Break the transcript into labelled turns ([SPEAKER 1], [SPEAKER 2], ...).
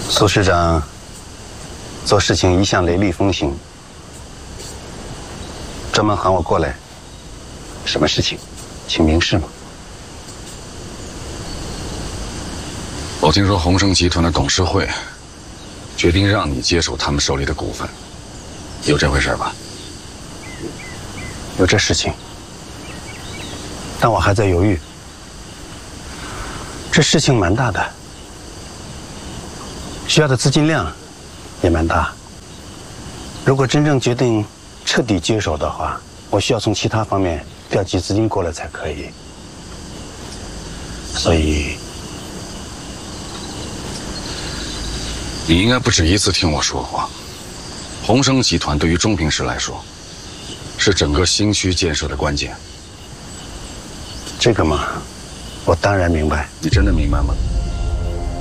[SPEAKER 1] 苏市长做事情一向雷厉风行，专门喊我过来，什么事情，请明示嘛。
[SPEAKER 2] 我听说鸿升集团的董事会决定让你接手他们手里的股份，有这回事吧？
[SPEAKER 1] 有这事情，但我还在犹豫。这事情蛮大的，需要的资金量也蛮大。如果真正决定彻底接手的话，我需要从其他方面调集资金过来才可以。所以，
[SPEAKER 2] 你应该不止一次听我说过，鸿升集团对于中平市来说，是整个新区建设的关键。
[SPEAKER 1] 这个嘛，我当然明白。
[SPEAKER 2] 你真的明白吗？